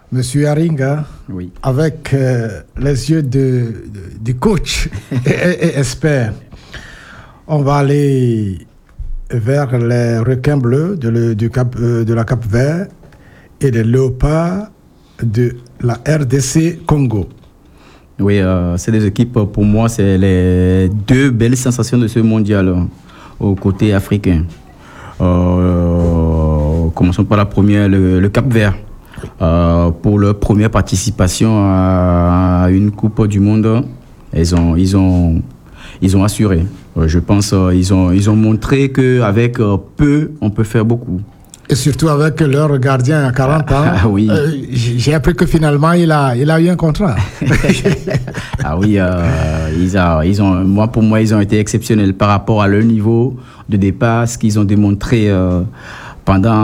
Monsieur Haringa, Oui. avec les yeux du coach et expert, on va aller vers les requins bleus de la Cap-Vert et les léopards de la RDC Congo. Oui, c'est des équipes, pour moi, c'est les deux belles sensations de ce mondial au côté africain. Commençons par la première, le Cap-Vert. Pour leur première participation à une Coupe du Monde, ils ont assuré. Je pense ils ont montré qu'avec peu, on peut faire beaucoup. Et surtout avec leur gardien à 40 ans. Ah oui. J'ai appris que finalement, il a eu un contrat. Ah oui, pour moi, ils ont été exceptionnels par rapport à leur niveau de départ, ce qu'ils ont démontré pendant